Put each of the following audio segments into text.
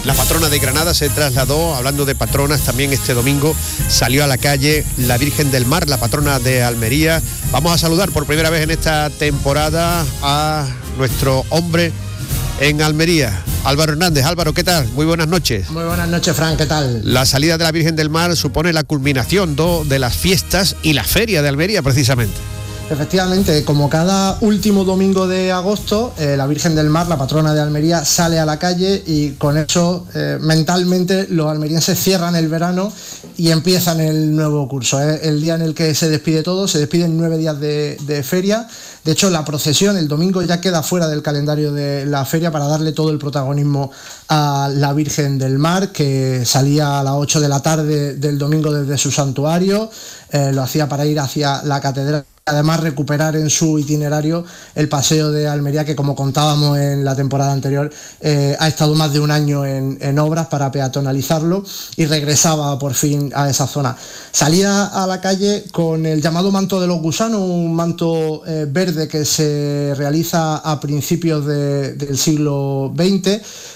La patrona de Granada se trasladó, hablando de patronas, también este domingo salió a la calle la Virgen del Mar, la patrona de Almería. Vamos a saludar por primera vez en esta temporada a nuestro hombre en Almería, Álvaro Hernández. Álvaro, ¿qué tal? Muy buenas noches. Muy buenas noches, Fran, ¿qué tal? La salida de la Virgen del Mar supone la culminación de las fiestas y la feria de Almería, precisamente. Efectivamente, como cada último domingo de agosto, la Virgen del Mar, la patrona de Almería, sale a la calle y con eso mentalmente los almerienses cierran el verano y empiezan el nuevo curso. Es el día en el que se despide todo, se despiden 9 días de feria. De hecho, la procesión el domingo ya queda fuera del calendario de la feria para darle todo el protagonismo a la Virgen del Mar, que salía a las 8 de la tarde del domingo desde su santuario, lo hacía para ir hacia la catedral. Además, recuperar en su itinerario el paseo de Almería, que como contábamos en la temporada anterior, ha estado más de un año en obras para peatonalizarlo y regresaba por fin a esa zona. Salía a la calle con el llamado manto de los gusanos, un manto verde que se realiza a principios del siglo XX,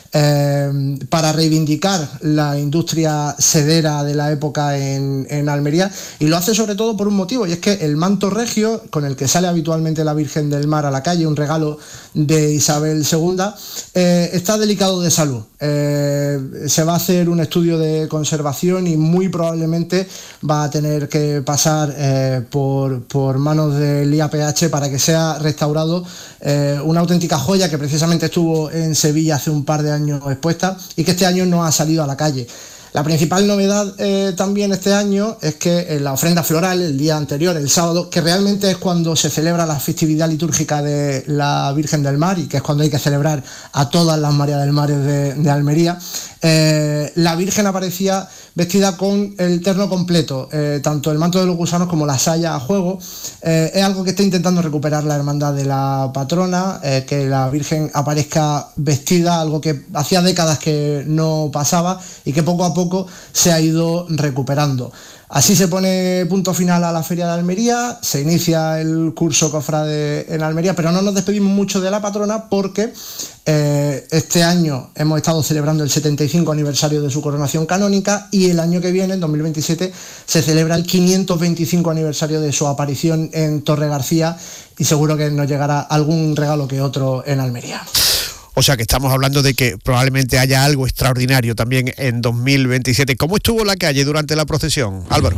para reivindicar la industria sedera de la época en Almería, y lo hace sobre todo por un motivo, y es que el manto regio con el que sale habitualmente la Virgen del Mar a la calle, un regalo de Isabel II, está delicado de salud. Se va a hacer un estudio de conservación y muy probablemente va a tener que pasar por manos del IAPH para que sea restaurado, una auténtica joya que precisamente estuvo en Sevilla hace un par de años expuesta y que este año no ha salido a la calle. La principal novedad también este año es que la ofrenda floral, el día anterior, el sábado, que realmente es cuando se celebra la festividad litúrgica de la Virgen del Mar y que es cuando hay que celebrar a todas las Marías del Mar de Almería, la Virgen aparecía vestida con el terno completo, tanto el manto de los gusanos como la saya a juego. Es algo que está intentando recuperar la hermandad de la patrona, que la Virgen aparezca vestida, algo que hacía décadas que no pasaba y que poco a poco se ha ido recuperando. Así se pone punto final a la Feria de Almería, se inicia el curso cofrade en Almería, pero no nos despedimos mucho de la patrona porque este año hemos estado celebrando el 75 aniversario de su coronación canónica y el año que viene, en 2027, se celebra el 525 aniversario de su aparición en Torre García y seguro que nos llegará algún regalo que otro en Almería. O sea que estamos hablando de que probablemente haya algo extraordinario también en 2027. ¿Cómo estuvo la calle durante la procesión, Álvaro?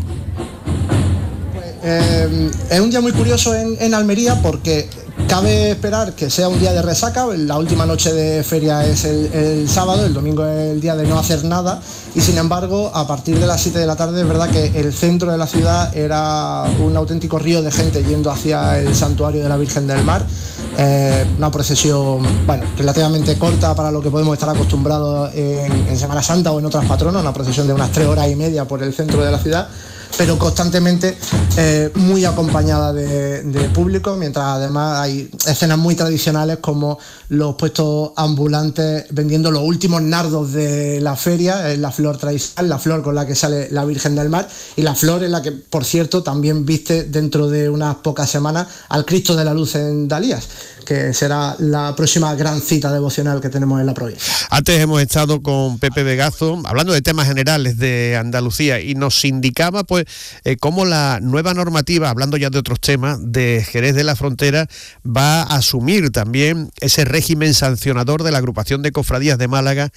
Es un día muy curioso en Almería porque cabe esperar que sea un día de resaca. La última noche de feria es el sábado, el domingo es el día de no hacer nada y sin embargo a partir de las 7 de la tarde es verdad que el centro de la ciudad era un auténtico río de gente yendo hacia el santuario de la Virgen del Mar. Una procesión, relativamente corta para lo que podemos estar acostumbrados en Semana Santa o en otras patronas, una procesión de unas 3 horas y media por el centro de la ciudad, pero constantemente muy acompañada de público, mientras además hay escenas muy tradicionales como los puestos ambulantes vendiendo los últimos nardos de la feria, la flor tradicional, la flor con la que sale la Virgen del Mar y la flor en la que, por cierto, también viste dentro de unas pocas semanas al Cristo de la Luz en Dalías, que será la próxima gran cita devocional que tenemos en la provincia. Antes hemos estado con Pepe Vegazo hablando de temas generales de Andalucía y nos indicaba cómo la nueva normativa, hablando ya de otros temas, de Jerez de la Frontera va a asumir también ese régimen sancionador de la agrupación de cofradías de Málaga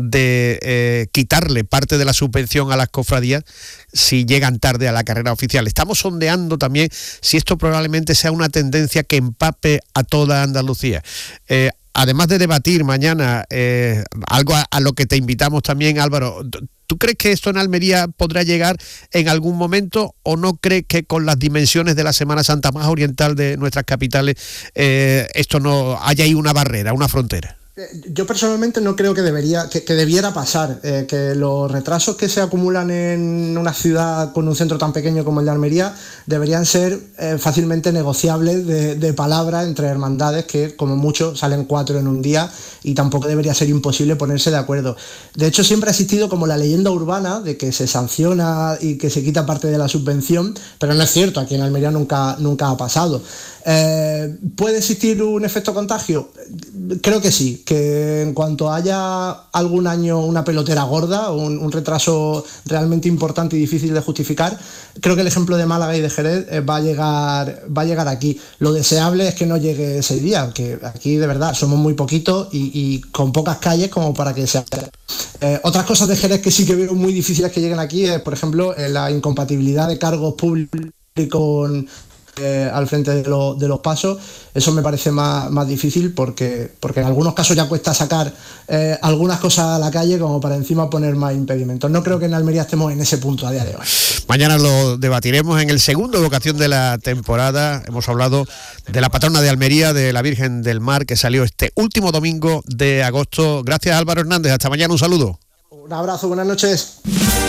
de quitarle parte de la subvención a las cofradías si llegan tarde a la carrera oficial. Estamos sondeando también si esto probablemente sea una tendencia que empape a toda Andalucía. Además de debatir mañana algo a lo que te invitamos también, Álvaro, ¿tú crees que esto en Almería podrá llegar en algún momento o no crees que con las dimensiones de la Semana Santa más oriental de nuestras capitales esto no haya ahí una barrera, una frontera? Yo personalmente no creo que debiera pasar, que los retrasos que se acumulan en una ciudad con un centro tan pequeño como el de Almería deberían ser fácilmente negociables de palabra entre hermandades, que como mucho salen 4 en un día y tampoco debería ser imposible ponerse de acuerdo. De hecho, siempre ha existido como la leyenda urbana de que se sanciona y que se quita parte de la subvención, pero no es cierto, aquí en Almería nunca ha pasado. ¿Puede existir un efecto contagio? Creo que sí. sí, que en cuanto haya algún año una pelotera gorda, un retraso realmente importante y difícil de justificar, creo que el ejemplo de Málaga y de Jerez va a llegar aquí. Lo deseable es que no llegue ese día, que aquí de verdad somos muy poquitos y con pocas calles como para que sea. Otras cosas de Jerez que sí que veo muy difíciles que lleguen aquí es, por ejemplo, la incompatibilidad de cargos públicos al frente de los pasos. Eso me parece más difícil porque en algunos casos ya cuesta sacar algunas cosas a la calle como para encima poner más impedimentos. No creo que en Almería estemos en ese punto a día de hoy. Mañana lo debatiremos en el segundo Vocación de la temporada. Hemos hablado de la patrona de Almería, de la Virgen del Mar, que salió este último domingo de agosto. Gracias, Álvaro Hernández. Hasta mañana, un saludo. Un abrazo, buenas noches.